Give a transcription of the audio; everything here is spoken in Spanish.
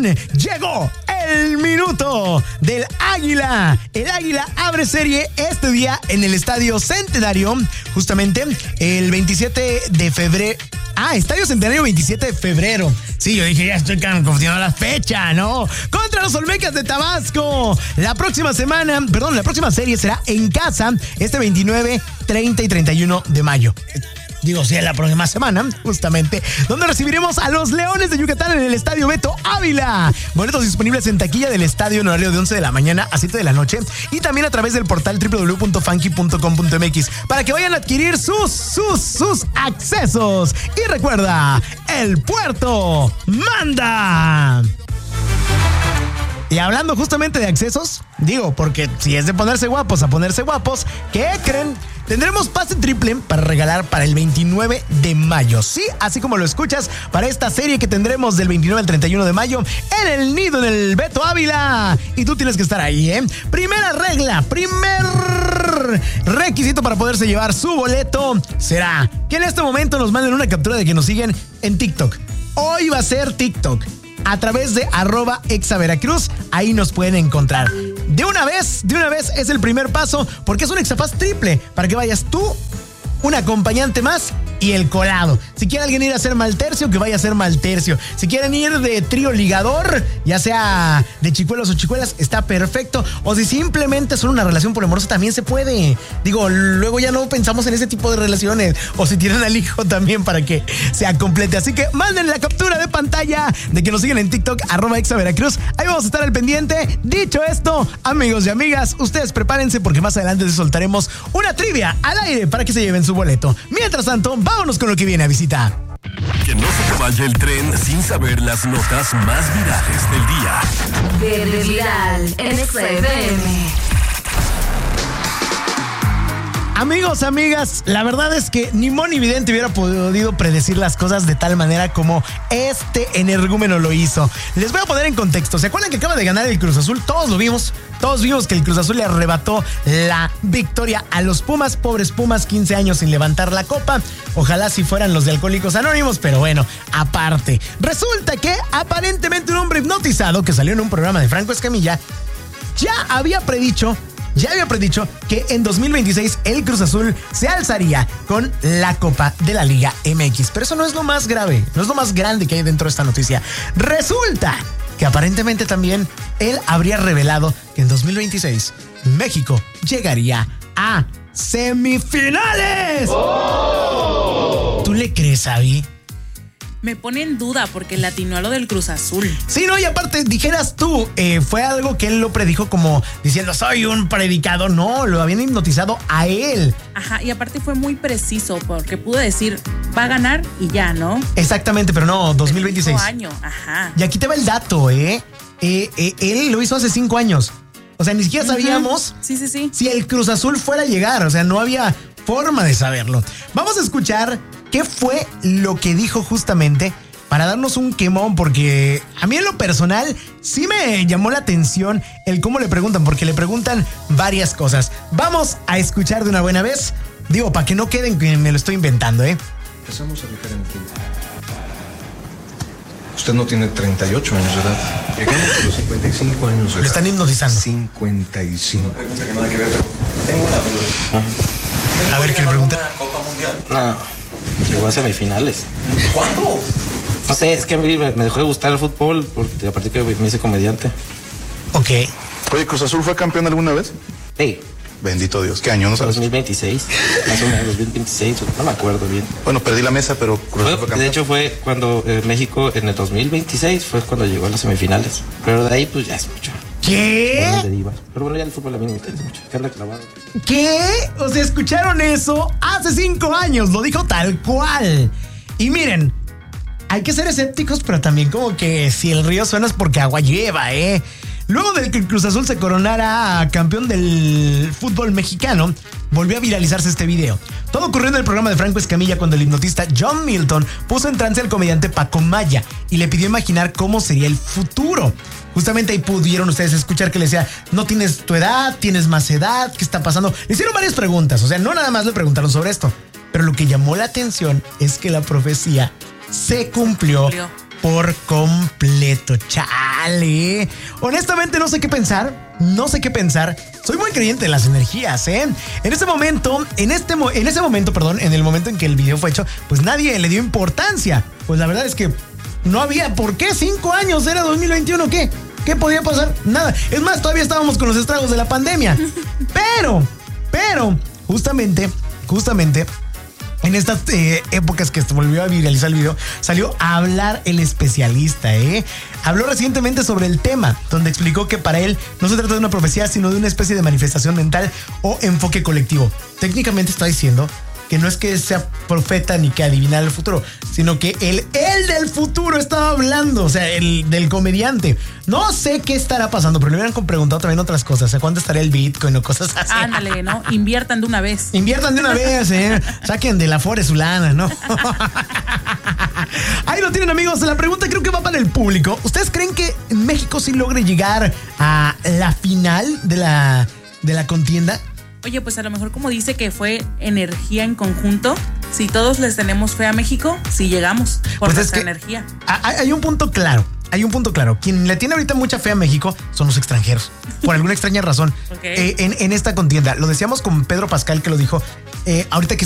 Llegó el minuto del Águila. El Águila abre serie este día en el Estadio Centenario, justamente el 27 de febrero. Estadio Centenario 27 de febrero. Sí, yo dije, ya estoy confundiendo la fecha, ¿no? Contra los Olmecas de Tabasco. La próxima serie será en casa este 29, 30 y 31 de mayo. Digo, sí, la próxima semana, justamente, donde recibiremos a los Leones de Yucatán en el Estadio Beto Ávila. Boletos disponibles en taquilla del estadio en horario de 11 de la mañana a 7 de la noche y también a través del portal www.funky.com.mx para que vayan a adquirir sus accesos. Y recuerda, el puerto manda. Y hablando justamente de accesos, digo, porque si es de ponerse guapos a ponerse guapos, ¿qué creen? Tendremos pase triple para regalar para el 29 de mayo. Sí, así como lo escuchas, para esta serie que tendremos del 29 al 31 de mayo en el Nido, en el Beto Ávila. Y tú tienes que estar ahí, ¿eh? Primera regla, primer requisito para poderse llevar su boleto será que en este momento nos manden una captura de que nos siguen en TikTok. Hoy va a ser TikTok. A través de @exaveracruz, ahí nos pueden encontrar. De una vez es el primer paso, porque es un exapass triple, para que vayas tú, un acompañante más y el colado. Si quiere alguien ir a hacer maltercio, que vaya a hacer maltercio. Si quieren ir de trío ligador, ya sea de chicuelos o chicuelas, está perfecto. O si simplemente son una relación poliamorosa, también se puede. Digo, luego ya no pensamos en ese tipo de relaciones. O si tienen al hijo también, para que sea complete. Así que manden la captura de pantalla de que nos siguen en TikTok, @exaveracruz. Ahí vamos a estar al pendiente. Dicho esto, amigos y amigas, ustedes prepárense porque más adelante les soltaremos una trivia al aire para que se lleven su boleto. Mientras tanto, vámonos con lo que viene a visita. Que no se te vaya el tren sin saber las notas más virales del día. Verde Viral en XFM. Amigos, amigas, la verdad es que ni Moni Vidente hubiera podido predecir las cosas de tal manera como este energúmeno lo hizo. Les voy a poner en contexto. ¿Se acuerdan que acaba de ganar el Cruz Azul? Todos lo vimos. Todos vimos que el Cruz Azul le arrebató la victoria a los Pumas. Pobres Pumas, 15 años sin levantar la copa. Ojalá si fueran los de Alcohólicos Anónimos, pero bueno, aparte. Resulta que aparentemente un hombre hipnotizado que salió en un programa de Franco Escamilla ya había predicho que en 2026 el Cruz Azul se alzaría con la Copa de la Liga MX. Pero eso no es lo más grave, no es lo más grande que hay dentro de esta noticia. Resulta que aparentemente también él habría revelado que en 2026 México llegaría a semifinales. ¡Oh! ¿Tú le crees, Abby? Me pone en duda porque latinó a lo del Cruz Azul. Sí, no, y aparte, dijeras tú, fue algo que él lo predijo como diciendo, soy un predicador. No, lo habían hipnotizado a él. Ajá, y aparte fue muy preciso porque pudo decir, va a ganar y ya, ¿no? Exactamente, pero no, 2026. 5 años, ajá. Y aquí te va el dato, él lo hizo hace 5 años. O sea, ni siquiera sabíamos si el Cruz Azul fuera a llegar. O sea, no había forma de saberlo. Vamos a escuchar qué fue lo que dijo justamente para darnos un quemón, porque a mí en lo personal sí me llamó la atención el cómo le preguntan, porque le preguntan varias cosas. Vamos a escuchar de una buena vez. Digo, para que no queden que me lo estoy inventando, Empezamos a viajar en el tiempo. Usted no tiene 38 años de edad. Llegamos a los 55 años de edad. Lo están hipnotizando. 55. Tengo una duda. A ver, ¿qué le pregunta? ¿Copa Mundial? No, llegó a semifinales. ¿Cuándo? No sé, es que a mí me dejó de gustar el fútbol porque a partir que me hice comediante. Ok. Oye, ¿Cruz Azul fue campeón alguna vez? Sí. Bendito Dios, ¿qué año? ¿No sabes? 2026, más o menos 2026, no me acuerdo bien. Bueno, perdí la mesa, pero Cruz Azul fue campeón. De hecho fue cuando México en el 2026 fue cuando llegó a las semifinales. Pero de ahí pues ya es mucho. ¿Qué? Pero bueno, ya el fútbol a mí no me interesa mucho. Quedarle clavado. ¿Qué? O sea, ¿escucharon eso? Hace 5 años, lo dijo tal cual. Y miren, hay que ser escépticos, pero también como que si el río suena es porque agua lleva, Luego de que el Cruz Azul se coronara campeón del fútbol mexicano, volvió a viralizarse este video. Todo ocurrió en el programa de Franco Escamilla cuando el hipnotista John Milton puso en trance al comediante Paco Maya y le pidió imaginar cómo sería el futuro. Justamente ahí pudieron ustedes escuchar que le decía, no tienes tu edad, tienes más edad, ¿qué está pasando? Le hicieron varias preguntas, o sea, no nada más le preguntaron sobre esto, pero lo que llamó la atención es que la profecía se cumplió por completo. chale. Honestamente no sé qué pensar. Soy muy creyente de las energías, ¿eh? En el momento en que el video fue hecho, pues nadie le dio importancia. Pues la verdad es que no había por qué. 5 años, era 2021, ¿qué? ¿Qué podía pasar? Nada. Es más, todavía estábamos con los estragos de la pandemia. Pero, justamente, en estas épocas que se volvió a viralizar el video, salió a hablar el especialista, ¿eh? Habló recientemente sobre el tema, donde explicó que para él no se trata de una profecía, sino de una especie de manifestación mental o enfoque colectivo. Técnicamente está diciendo que no es que sea profeta ni que adivinar el futuro, sino que el del futuro estaba hablando, o sea, el del comediante. No sé qué estará pasando, pero le hubieran preguntado también otras cosas, ¿a cuánto estaría el Bitcoin o cosas así? Ándale, ¿no? Inviertan de una vez. Saquen de la Afore su lana, ¿no? Ahí lo tienen, amigos. La pregunta creo que va para el público. ¿Ustedes creen que México sí logre llegar a la final de la contienda? Oye, pues a lo mejor como dice que fue energía en conjunto, si todos les tenemos fe a México, sí llegamos por pues nuestra energía. Hay un punto claro. Quien le tiene ahorita mucha fe a México son los extranjeros, por alguna extraña razón. Okay. En esta contienda. Lo decíamos con Pedro Pascal, que lo dijo ahorita que